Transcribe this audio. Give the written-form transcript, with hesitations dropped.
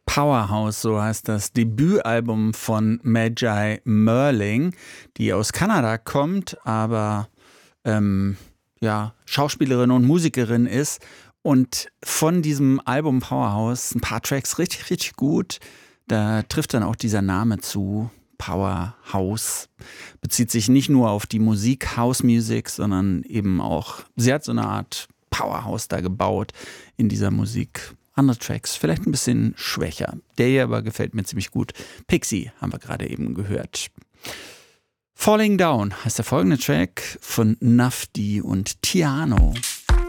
Powerhouse, so heißt das Debütalbum von Magi Merling, die aus Kanada kommt, aber Schauspielerin und Musikerin ist. Und von diesem Album Powerhouse ein paar Tracks richtig, richtig gut. Da trifft dann auch dieser Name zu. Powerhouse bezieht sich nicht nur auf die Musik, House Music, sondern eben auch, sie hat so eine Art Powerhouse da gebaut in dieser Musik. Andere Tracks vielleicht ein bisschen schwächer. Der hier aber gefällt mir ziemlich gut. Pixie haben wir gerade eben gehört. Falling Down heißt der folgende Track von Nuff D und Tiano.